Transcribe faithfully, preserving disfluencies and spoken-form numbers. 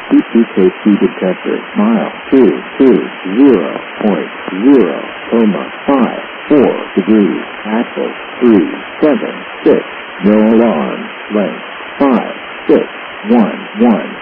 Safety detector. Mile two two zero point zero comma five four degrees. Axle three seven six. No alarm. Length five six one one.